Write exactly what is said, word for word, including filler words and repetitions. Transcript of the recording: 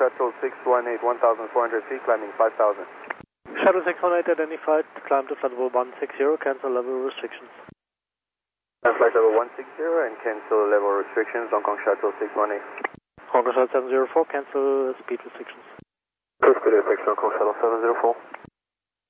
Shuttle six one eight, one thousand four hundred feet, climbing five thousand. Shuttle six one eight identified, climb to flight level one six zero, cancel level restrictions. Flight level one six zero and cancel level restrictions, Hong Kong Shuttle six one eight. Hong Kong Shuttle seven zero four, cancel speed restrictions. Speed restrictions, Hong Kong Shuttle seven zero four.